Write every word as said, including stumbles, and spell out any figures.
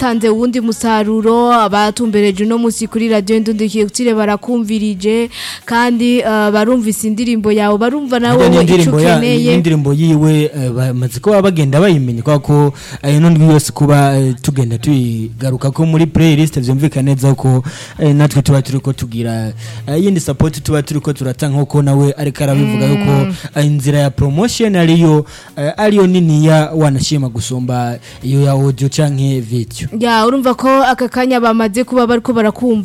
watanze uwundi musaruro abatumbereje no musi kuri radio ndundikiye kutire barakumvirije kandi uh, barumvise indirimbo yawe barumva nawe indirimbo ya indirimbo yiwe bamaze ko bagenda bayimenye kwa ko ino ndwi yose kuba tugenda tuyigaruka ko muri playlist vyumvikana neza ko natwe tuba turiko tugira yindi support tuba turiko turatanga nko nawe ariko arabivuga yuko inzira ya promotion ariyo ariyo nini ya wanashima gusumba iyo ya audio canke video ya urumva ko aka kanya bamaze kuba bariko barakumva